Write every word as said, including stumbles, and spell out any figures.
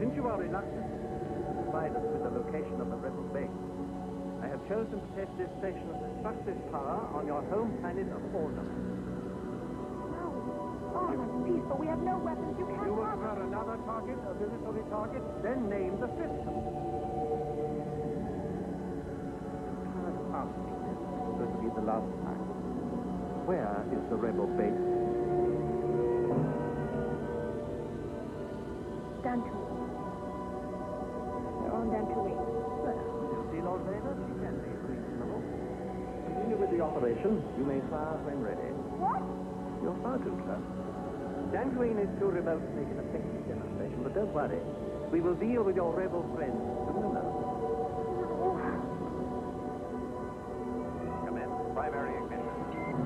Since you are reluctant to provide us with the location of the rebel base, I have chosen to test this station's destructive power on your home planet of Aldam. No. Oh, that's peaceful. We have no weapons. You can't You will have prefer another target, a visitory target? Then name the system. Ask me this. It's going to be the last time. Where is the rebel base? Dantooine. They're on Dantooine. Well, you see, Lord Vader, she can be reasonable. Continue with the operation. You may fire when ready. What? You're far too close. Dantooine is too remote to make an effective demonstration, but don't worry. We will deal with your rebel friends soon enough.